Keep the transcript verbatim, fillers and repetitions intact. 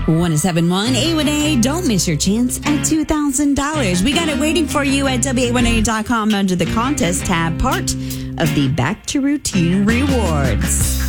one oh seven point one A one A. Don't miss your chance at two thousand dollars. We got it waiting for you at W A one A dot com under the contest tab, part of the Back to Routine rewards.